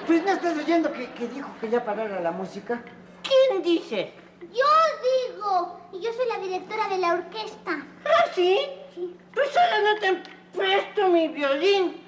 Pues no estás oyendo que dijo que ya parara la música. ¿Quién dice? Yo digo, y yo soy la directora de la orquesta. ¿Ah, sí? Sí. Pues solo no te presto mi violín.